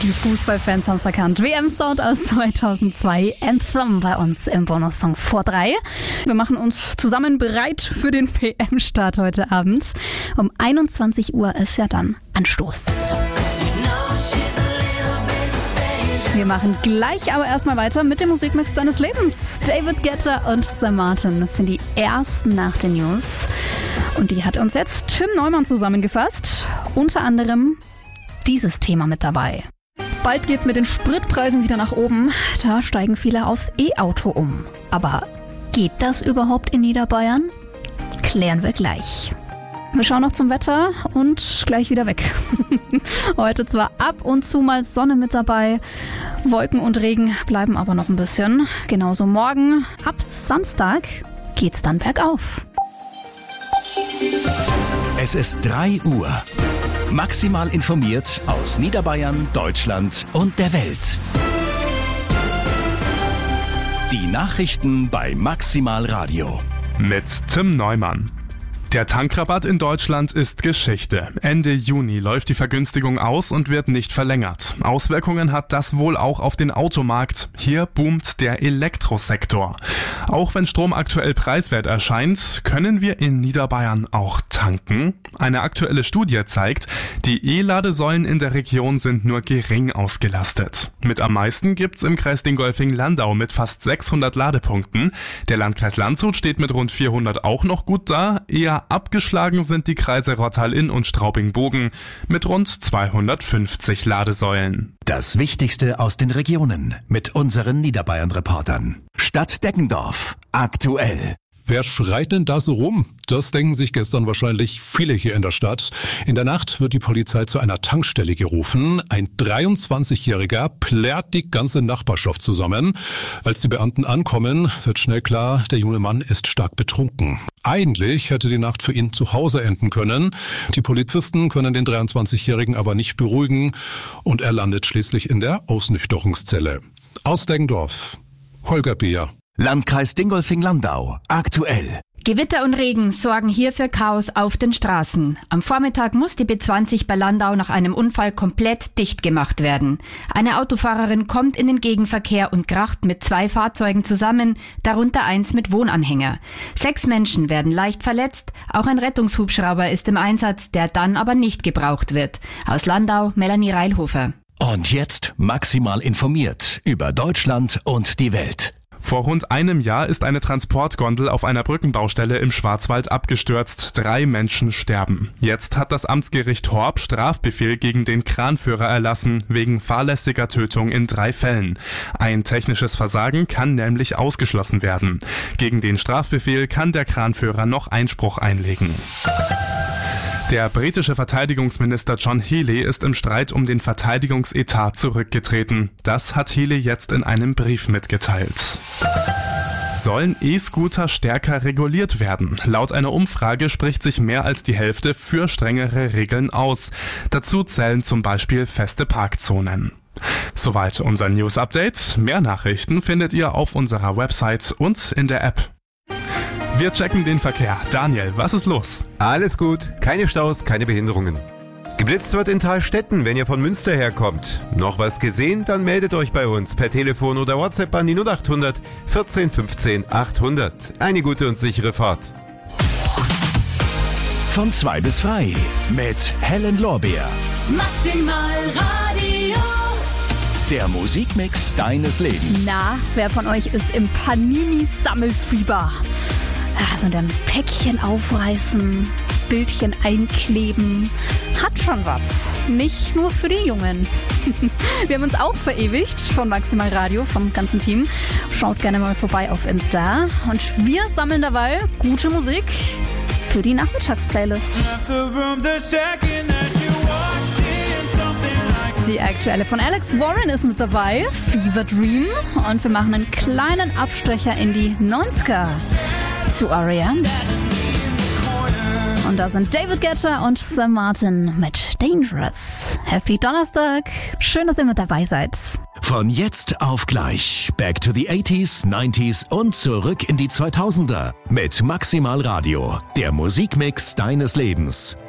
Die Fußballfans haben es erkannt. WM-Sound aus 2002, Anthem bei uns im Bonussong vor 3. Wir machen uns zusammen bereit für den WM-Start heute Abend. Um 21 Uhr ist ja dann Anstoß. Wir machen gleich aber erstmal weiter mit dem Musikmix deines Lebens. David Guetta und Sam Martin, das sind die ersten nach den News. Und die hat uns jetzt Tim Neumann zusammengefasst. Unter anderem dieses Thema mit dabei. Bald geht's mit den Spritpreisen wieder nach oben. Da steigen viele aufs E-Auto um. Aber geht das überhaupt in Niederbayern? Klären wir gleich. Wir schauen noch zum Wetter und gleich wieder weg. Heute zwar ab und zu mal Sonne mit dabei, Wolken und Regen bleiben aber noch ein bisschen. Genauso morgen, ab Samstag, geht's dann bergauf. Es ist 3 Uhr. Maximal informiert aus Niederbayern, Deutschland und der Welt. Die Nachrichten bei Maximal Radio. Mit Tim Neumann. Der Tankrabatt in Deutschland ist Geschichte. Ende Juni läuft die Vergünstigung aus und wird nicht verlängert. Auswirkungen hat das wohl auch auf den Automarkt. Hier boomt der Elektrosektor. Auch wenn Strom aktuell preiswert erscheint, können wir in Niederbayern auch tanken. Eine aktuelle Studie zeigt, die E-Ladesäulen in der Region sind nur gering ausgelastet. Mit am meisten gibt's im Kreis Dingolfing-Landau mit fast 600 Ladepunkten. Der Landkreis Landshut steht mit rund 400 auch noch gut da. Eher abgeschlagen sind die Kreise Rottal-Inn und Straubing-Bogen mit rund 250 Ladesäulen. Das Wichtigste aus den Regionen mit unseren Niederbayern-Reportern. Stadt Deggendorf. Aktuell. Wer schreit denn da so rum? Das denken sich gestern wahrscheinlich viele hier in der Stadt. In der Nacht wird die Polizei zu einer Tankstelle gerufen. Ein 23-Jähriger plärrt die ganze Nachbarschaft zusammen. Als die Beamten ankommen, wird schnell klar, der junge Mann ist stark betrunken. Eigentlich hätte die Nacht für ihn zu Hause enden können. Die Polizisten können den 23-Jährigen aber nicht beruhigen und er landet schließlich in der Ausnüchterungszelle. Aus Deggendorf, Holger Beer. Landkreis Dingolfing-Landau. Aktuell. Gewitter und Regen sorgen hier für Chaos auf den Straßen. Am Vormittag muss die B20 bei Landau nach einem Unfall komplett dicht gemacht werden. Eine Autofahrerin kommt in den Gegenverkehr und kracht mit 2 Fahrzeugen zusammen, darunter eins mit Wohnanhänger. 6 Menschen werden leicht verletzt, auch ein Rettungshubschrauber ist im Einsatz, der dann aber nicht gebraucht wird. Aus Landau, Melanie Reilhofer. Und jetzt maximal informiert über Deutschland und die Welt. Vor rund einem Jahr ist eine Transportgondel auf einer Brückenbaustelle im Schwarzwald abgestürzt. 3 Menschen sterben. Jetzt hat das Amtsgericht Horb Strafbefehl gegen den Kranführer erlassen, wegen fahrlässiger Tötung in 3 Fällen. Ein technisches Versagen kann nämlich ausgeschlossen werden. Gegen den Strafbefehl kann der Kranführer noch Einspruch einlegen. Der britische Verteidigungsminister John Healey ist im Streit um den Verteidigungsetat zurückgetreten. Das hat Healey jetzt in einem Brief mitgeteilt. Sollen E-Scooter stärker reguliert werden? Laut einer Umfrage spricht sich mehr als die Hälfte für strengere Regeln aus. Dazu zählen zum Beispiel feste Parkzonen. Soweit unser News-Update. Mehr Nachrichten findet ihr auf unserer Website und in der App. Wir checken den Verkehr. Daniel, was ist los? Alles gut, keine Staus, keine Behinderungen. Geblitzt wird in Thalstetten, wenn ihr von Münster herkommt. Noch was gesehen? Dann meldet euch bei uns per Telefon oder WhatsApp an die 0800 14 15 800. Eine gute und sichere Fahrt. Von 2 bis frei mit Helen Lorbeer. Maximal Radio. Der Musikmix deines Lebens. Na, wer von euch ist im Panini-Sammelfieber? Also dann Päckchen aufreißen, Bildchen einkleben, hat schon was. Nicht nur für die Jungen. Wir haben uns auch verewigt von Maximal Radio, vom ganzen Team. Schaut gerne mal vorbei auf Insta. Und wir sammeln dabei gute Musik für die Nachmittagsplaylist. Die aktuelle von Alex Warren ist mit dabei, Fever Dream. Und wir machen einen kleinen Abstecher in die 90er zu Aria. Und da sind David Guetta und Sam Martin mit Dangerous. Happy Donnerstag. Schön, dass ihr mit dabei seid. Von jetzt auf gleich. Back to the 80s, 90s und zurück in die 2000er. Mit Maximal Radio. Der Musikmix deines Lebens.